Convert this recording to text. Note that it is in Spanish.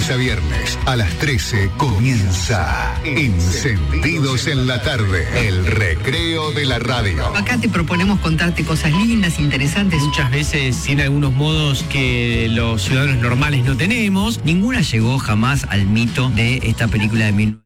lunes a viernes a las 13 comienza Encendidos en la Tarde, el recreo de la radio. Acá te proponemos contarte cosas lindas, interesantes. Muchas veces tiene algunos modos que los ciudadanos normales no tenemos. Ninguna llegó jamás al mito de esta película de 1900.